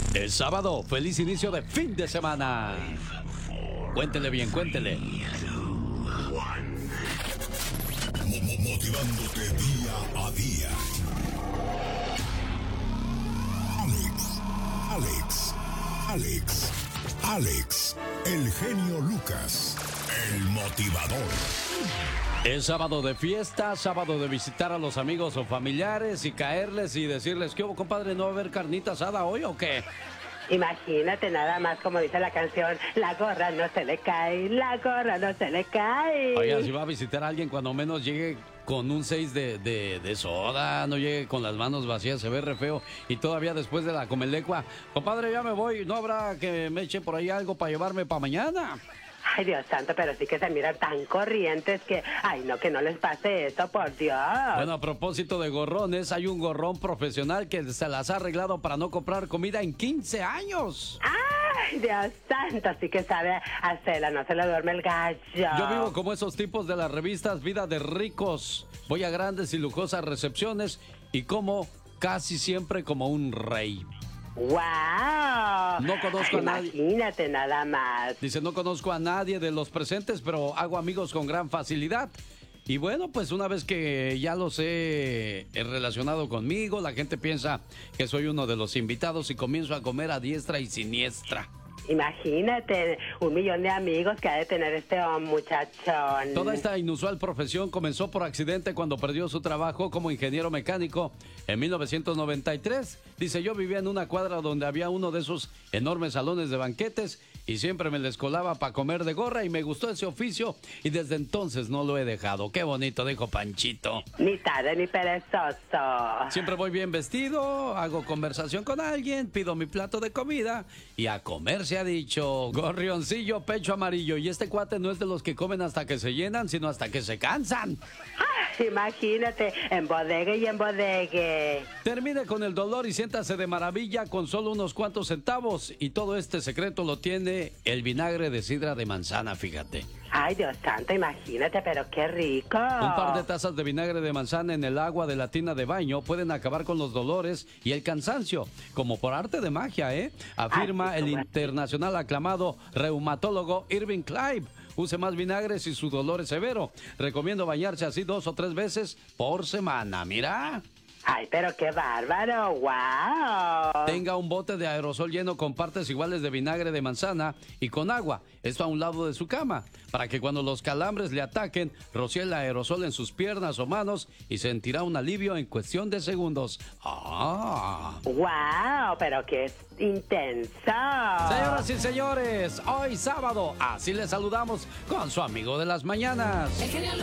Es sábado, feliz inicio de fin de semana. Cuéntele bien, cuéntele. Motivándote día a día. Alex, el genio Lucas, el motivador. Es sábado de fiesta, sábado de visitar a los amigos o familiares y caerles y decirles, ¿qué hubo, compadre? ¿No va a haber carnita asada hoy o qué? Imagínate nada más como dice la canción, la gorra no se le cae, la gorra no se le cae. Oiga, si va a visitar a alguien, cuando menos llegue con un 6 de soda, no llegue con las manos vacías, se ve re feo. Y todavía después de la comelecua, compadre, ya me voy, ¿no habrá que me eche por ahí algo para llevarme para mañana? Ay, Dios santo, pero sí que se miran tan corrientes que, ay, no, que no les pase eso, por Dios. Bueno, a propósito de gorrones, hay un gorrón profesional que se las ha arreglado para no comprar comida en 15 años. Ay, Dios santo, sí que sabe hacerla, no se le duerme el gallo. Yo vivo como esos tipos de las revistas Vida de Ricos. Voy a grandes y lujosas recepciones y como casi siempre como un rey. ¡Wow! No conozco a nadie. Imagínate nada más. Dice, no conozco a nadie de los presentes, pero hago amigos con gran facilidad. Y bueno, pues una vez que ya los he relacionado conmigo, la gente piensa que soy uno de los invitados y comienzo a comer a diestra y siniestra. Imagínate, 1 millón de amigos que ha de tener este muchachón. Toda esta inusual profesión comenzó por accidente cuando perdió su trabajo como ingeniero mecánico en 1993. Dice, yo vivía en una cuadra donde había uno de esos enormes salones de banquetes y siempre me les colaba para comer de gorra y me gustó ese oficio y desde entonces no lo he dejado. Qué bonito, dijo Panchito. Ni tarde ni perezoso. Siempre voy bien vestido, hago conversación con alguien, pido mi plato de comida y a comer se ha dicho. Gorrioncillo, pecho amarillo. Y este cuate no es de los que comen hasta que se llenan, sino hasta que se cansan. Ay, imagínate, en bodegue y en bodegue. Termine con el dolor y siéntase de maravilla con solo unos cuantos centavos. Y todo este secreto lo tiene el vinagre de sidra de manzana, fíjate. Ay, Dios santo, imagínate, pero qué rico. Un par de tazas de vinagre de manzana en el agua de la tina de baño pueden acabar con los dolores y el cansancio, como por arte de magia, afirma el internacional aclamado reumatólogo Irving Clive. Use más vinagre si su dolor es severo. Recomiendo bañarse así 2 o 3 veces por semana. Mira. Ay, pero qué bárbaro, wow. Tenga un bote de aerosol lleno con partes iguales de vinagre de manzana y con agua. Esto a un lado de su cama, para que cuando los calambres le ataquen, rocíe el aerosol en sus piernas o manos y sentirá un alivio en cuestión de segundos. ¡Ah! Wow, pero qué intenso. Señoras y señores, hoy sábado, así les saludamos con su amigo de las mañanas.